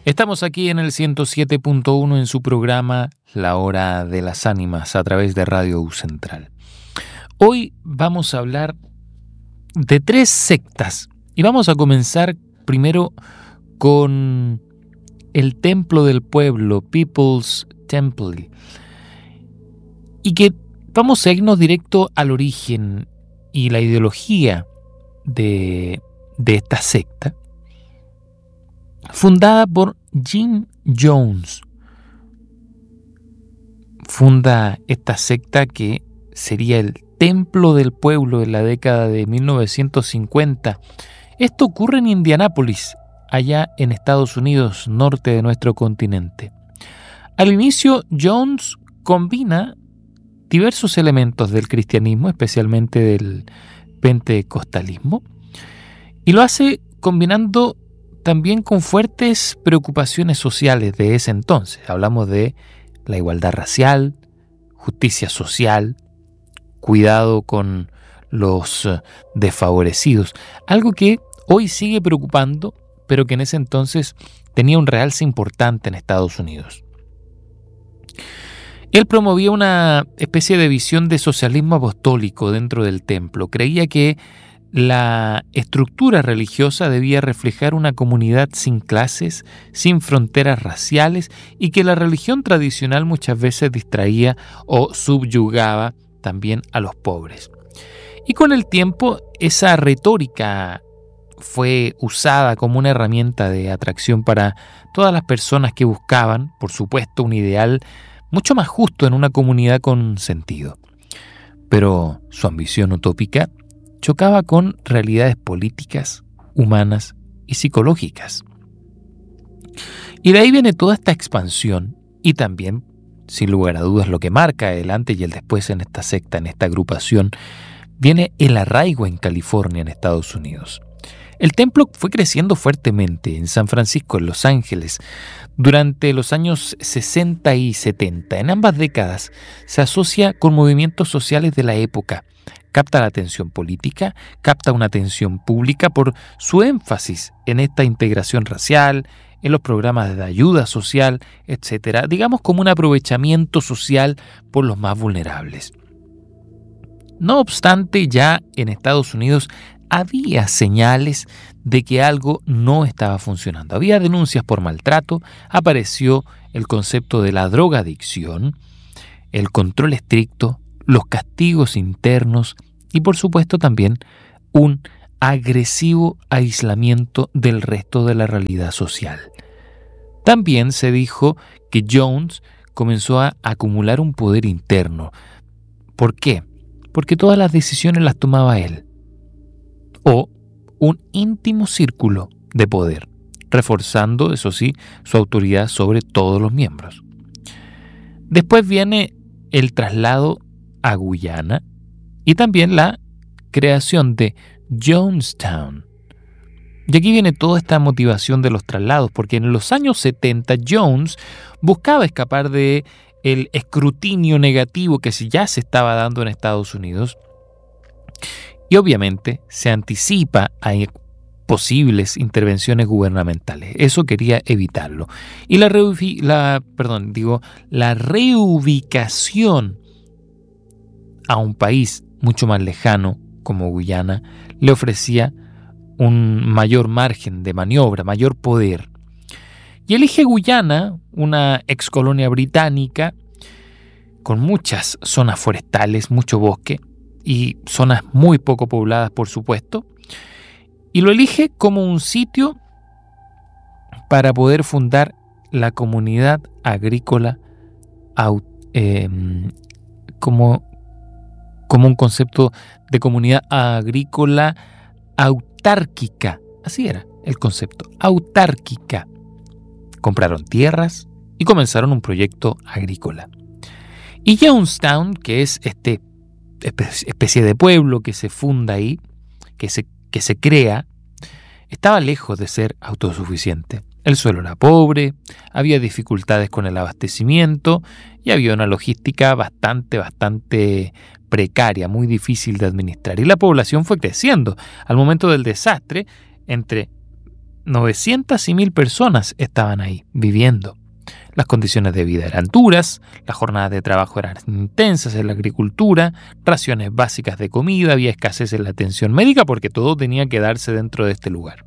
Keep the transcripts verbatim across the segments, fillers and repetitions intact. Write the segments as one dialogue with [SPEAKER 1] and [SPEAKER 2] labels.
[SPEAKER 1] Estamos aquí en el ciento siete punto uno en su programa La Hora de las Ánimas a través de Radio U Central. Hoy vamos a hablar de tres sectas y vamos a comenzar primero con el Templo del Pueblo, People's Temple, y que vamos a irnos directo al origen y la ideología de, de esta secta, fundada por Jim Jones. Funda esta secta que sería el Templo del Pueblo en la década de mil novecientos cincuenta. Esto ocurre en Indianápolis, allá en Estados Unidos, norte de nuestro continente. Al inicio, Jones combina diversos elementos del cristianismo, especialmente del pentecostalismo, y lo hace combinando también con fuertes preocupaciones sociales de ese entonces. Hablamos de la igualdad racial, justicia social, cuidado con los desfavorecidos, algo que hoy sigue preocupando, pero que en ese entonces tenía un realce importante en Estados Unidos. Él promovía una especie de visión de socialismo apostólico dentro del templo. Creía que la estructura religiosa debía reflejar una comunidad sin clases, sin fronteras raciales, y que la religión tradicional muchas veces distraía o subyugaba también a los pobres. Y con el tiempo esa retórica fue usada como una herramienta de atracción para todas las personas que buscaban, por supuesto, un ideal mucho más justo en una comunidad con sentido. Pero su ambición utópica chocaba con realidades políticas, humanas y psicológicas. Y de ahí viene toda esta expansión y también, sin lugar a dudas, lo que marca el antes y el después en esta secta, en esta agrupación, viene el arraigo en California, en Estados Unidos. El templo fue creciendo fuertemente en San Francisco, en Los Ángeles, durante los años sesenta y setenta. En ambas décadas se asocia con movimientos sociales de la época. Capta la atención política, capta una atención pública por su énfasis en esta integración racial, en los programas de ayuda social, etcétera, digamos como un aprovechamiento social por los más vulnerables. No obstante, ya en Estados Unidos había señales de que algo no estaba funcionando. Había denuncias por maltrato, apareció el concepto de la drogadicción, el control estricto, los castigos internos y, por supuesto, también un agresivo aislamiento del resto de la realidad social. También se dijo que Jones comenzó a acumular un poder interno. ¿Por qué? Porque todas las decisiones las tomaba él. O un íntimo círculo de poder, reforzando, eso sí, su autoridad sobre todos los miembros. Después viene el traslado a Guyana y también la creación de Jonestown. Y aquí viene toda esta motivación de los traslados, porque en los años setenta Jones buscaba escapar de el escrutinio negativo que ya se estaba dando en Estados Unidos y obviamente se anticipa a posibles intervenciones gubernamentales. Eso quería evitarlo. Y la, reubi- la, perdón, digo, la reubicación a un país mucho más lejano como Guyana le ofrecía un mayor margen de maniobra, mayor poder. Y elige Guyana, una excolonia británica, con muchas zonas forestales, mucho bosque y zonas muy poco pobladas, por supuesto, y lo elige como un sitio para poder fundar la comunidad agrícola eh, como, como un concepto de comunidad agrícola autárquica. Así era el concepto, autárquica. Compraron tierras y comenzaron un proyecto agrícola. Y Jonestown, que es este especie de pueblo que se funda ahí, que se, que se crea, estaba lejos de ser autosuficiente. El suelo era pobre, había dificultades con el abastecimiento y había una logística bastante, bastante precaria, muy difícil de administrar. Y la población fue creciendo. Al momento del desastre, entre novecientas y mil personas estaban ahí viviendo. Las condiciones de vida eran duras, las jornadas de trabajo eran intensas en la agricultura, raciones básicas de comida, había escasez en la atención médica porque todo tenía que darse dentro de este lugar.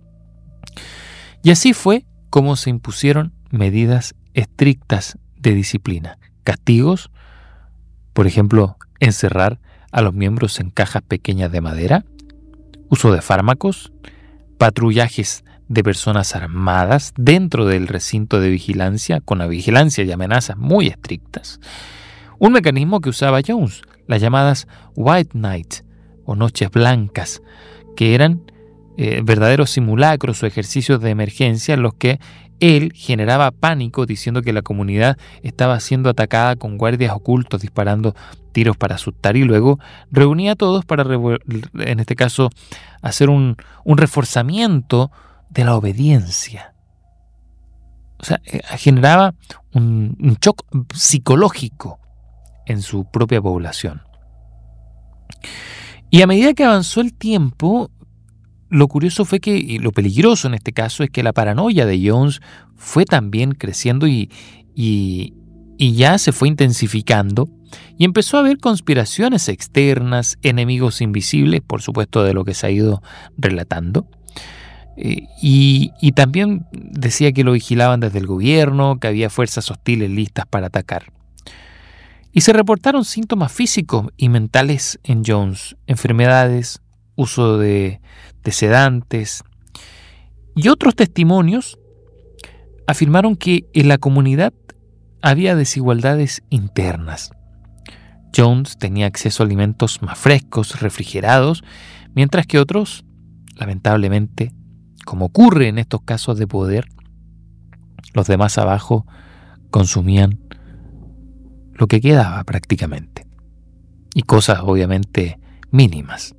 [SPEAKER 1] Y así fue como se impusieron medidas estrictas de disciplina, castigos, por ejemplo, encerrar a los miembros en cajas pequeñas de madera, uso de fármacos, patrullajes de personas armadas dentro del recinto de vigilancia, con la vigilancia y amenazas muy estrictas. Un mecanismo que usaba Jones, las llamadas White Night o noches blancas, que eran eh, verdaderos simulacros o ejercicios de emergencia en los que él generaba pánico diciendo que la comunidad estaba siendo atacada con guardias ocultos disparando tiros para asustar, y luego reunía a todos para, en este caso, hacer un, un reforzamiento de la obediencia. O sea, generaba un, un shock psicológico en su propia población. Y a medida que avanzó el tiempo, lo curioso fue que, y lo peligroso en este caso, es que la paranoia de Jones fue también creciendo y, y, y ya se fue intensificando, y empezó a haber conspiraciones externas, enemigos invisibles, por supuesto de lo que se ha ido relatando. Eh, y, y también decía que lo vigilaban desde el gobierno, que había fuerzas hostiles listas para atacar. Y se reportaron síntomas físicos y mentales en Jones, enfermedades, uso de, de sedantes, y otros testimonios afirmaron que en la comunidad había desigualdades internas. Jones tenía acceso a alimentos más frescos, refrigerados, mientras que otros, lamentablemente, como ocurre en estos casos de poder, los de más abajo consumían lo que quedaba prácticamente, y cosas obviamente mínimas.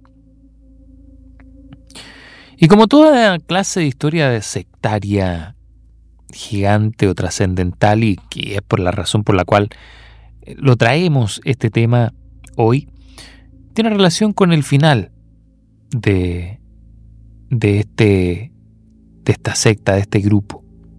[SPEAKER 1] Y como toda clase de historia sectaria gigante o trascendental, y que es por la razón por la cual lo traemos este tema hoy, tiene relación con el final de, de, este, de esta secta, de este grupo.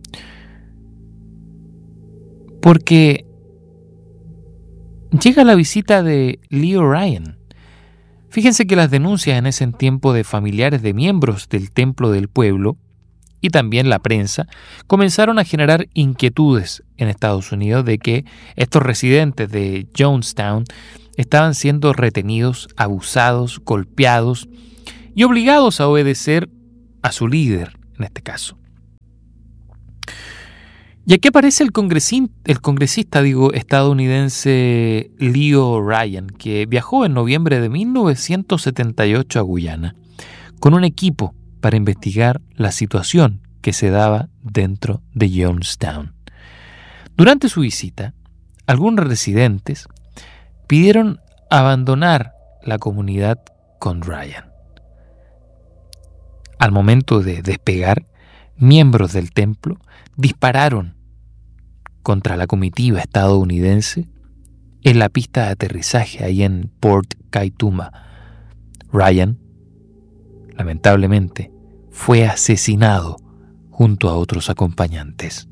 [SPEAKER 1] Porque llega la visita de Lee O'Ryan. Fíjense que las denuncias en ese tiempo de familiares de miembros del Templo del Pueblo y también la prensa comenzaron a generar inquietudes en Estados Unidos de que estos residentes de Jonestown estaban siendo retenidos, abusados, golpeados y obligados a obedecer a su líder en este caso. Y aquí aparece el congresista, el congresista digo, estadounidense Lee O'Ryan, que viajó en noviembre de mil novecientos setenta y ocho a Guyana con un equipo para investigar la situación que se daba dentro de Jonestown. Durante su visita, algunos residentes pidieron abandonar la comunidad con Ryan. Al momento de despegar, miembros del templo dispararon contra la comitiva estadounidense en la pista de aterrizaje ahí en Port Kaituma. Ryan, lamentablemente, fue asesinado junto a otros acompañantes.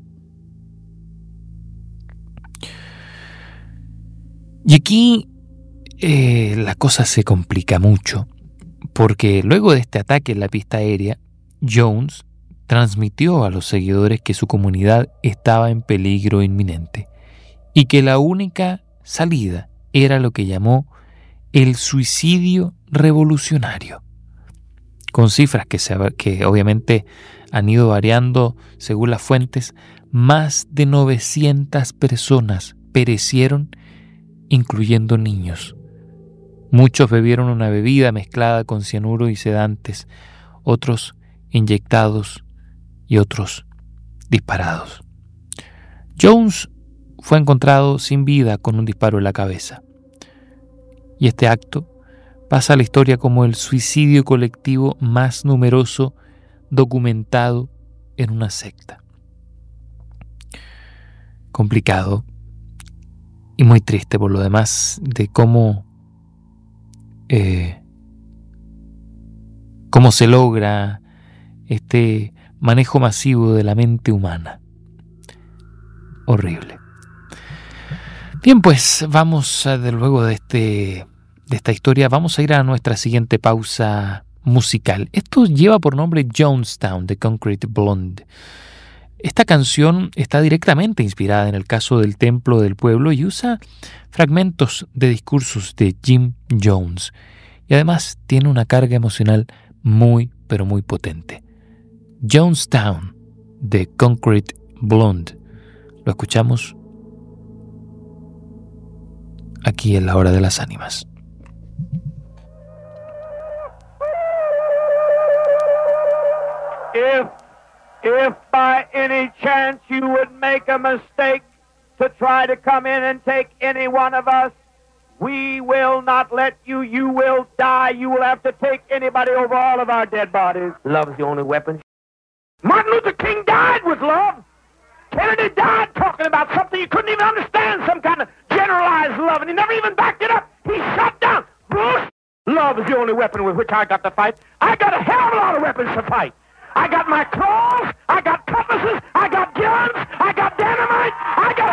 [SPEAKER 1] Y aquí eh, la cosa se complica mucho, porque luego de este ataque en la pista aérea, Jones transmitió a los seguidores que su comunidad estaba en peligro inminente y que la única salida era lo que llamó el suicidio revolucionario, con cifras que, se, que obviamente han ido variando según las fuentes. Más de novecientas personas perecieron, incluyendo niños. Muchos bebieron una bebida mezclada con cianuro y sedantes, otros inyectados y otros disparados. Jones fue encontrado sin vida con un disparo en la cabeza. Y este acto pasa a la historia como el suicidio colectivo más numeroso documentado en una secta. Complicado y muy triste por lo demás de cómo, eh, cómo se logra este manejo masivo de la mente humana. Horrible. Bien, pues vamos, de luego de, este, de esta historia, vamos a ir a nuestra siguiente pausa musical. Esto lleva por nombre Jonestown de Concrete Blonde. Esta canción está directamente inspirada en el caso del Templo del Pueblo y usa fragmentos de discursos de Jim Jones. Y además tiene una carga emocional muy, pero muy potente. Jonestown de Concrete Blonde. Lo escuchamos aquí en La Hora de las Ánimas.
[SPEAKER 2] If, if by any chance you would make a mistake to try to come in and take any one of us, we will not let you. You will die. You will have to take anybody over all of our dead bodies. Love is the only weapon. Martin Luther King died with love. Kennedy died talking about something you couldn't even understand, some kind of generalized love, and he never even backed it up. He shut down. Bruce, love is the only weapon with which I got to fight. I got a hell of a lot of weapons to fight. I got my claws, I got cutlasses, I got guns, I got dynamite, I got